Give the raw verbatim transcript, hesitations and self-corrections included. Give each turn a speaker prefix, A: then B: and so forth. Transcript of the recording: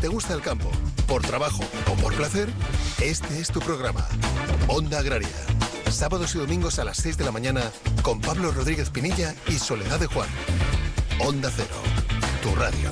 A: te gusta el campo, por trabajo o por placer, este es tu programa. Onda Agraria. Sábados y domingos a las seis de la mañana con Pablo Rodríguez Pinilla y Soledad de Juan. Onda Cero, tu radio.